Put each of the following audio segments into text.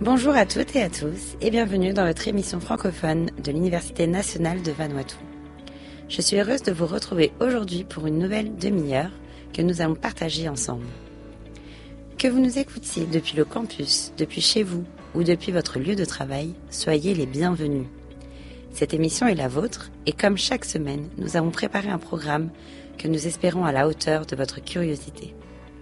Bonjour à toutes et à tous et bienvenue dans votre émission francophone de l'Université nationale de Vanuatu. Je suis heureuse de vous retrouver aujourd'hui pour une nouvelle demi-heure que nous allons partager ensemble. Que vous nous écoutiez depuis le campus, depuis chez vous ou depuis votre lieu de travail, soyez les bienvenus. Cette émission est la vôtre et comme chaque semaine, nous avons préparé un programme que nous espérons à la hauteur de votre curiosité.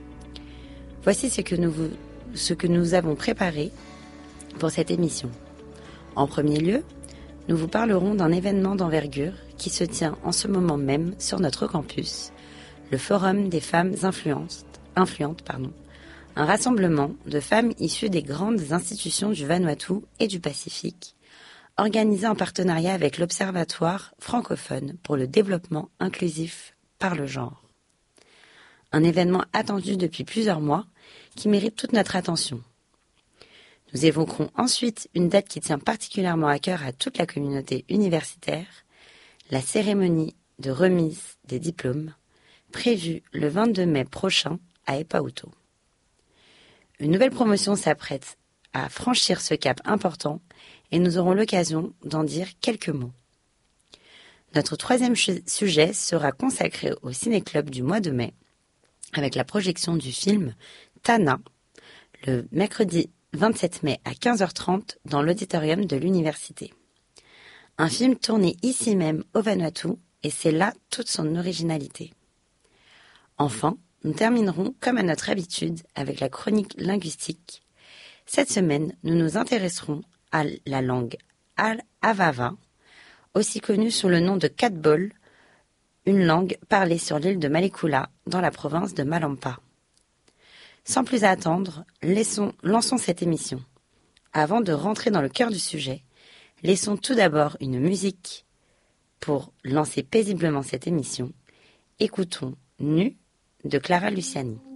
Voici ce que nous avons préparé pour cette émission. En premier lieu, nous vous parlerons d'un événement d'envergure qui se tient en ce moment même sur notre campus, le Forum des femmes influentes, un rassemblement de femmes issues des grandes institutions du Vanuatu et du Pacifique, organisé en partenariat avec l'Observatoire francophone pour le développement inclusif par le genre. Un événement attendu depuis plusieurs mois qui mérite toute notre attention. Nous évoquerons ensuite une date qui tient particulièrement à cœur à toute la communauté universitaire, la cérémonie de remise des diplômes, prévue le 22 mai prochain à Epauto. Une nouvelle promotion s'apprête à franchir ce cap important et nous aurons l'occasion d'en dire quelques mots. Notre troisième sujet sera consacré au Ciné-Club du mois de mai, avec la projection du film Tana, le mercredi 27 mai à 15h30 dans l'auditorium de l'université. Un film tourné ici même au Vanuatu et c'est là toute son originalité. Enfin, nous terminerons comme à notre habitude avec la chronique linguistique. Cette semaine, nous nous intéresserons à la langue Avava, aussi connue sous le nom de Catbol, une langue parlée sur l'île de Malekula dans la province de Malampa. Sans plus attendre, lançons cette émission. Avant de rentrer dans le cœur du sujet, laissons tout d'abord une musique pour lancer paisiblement cette émission. Écoutons Nu de Clara Luciani.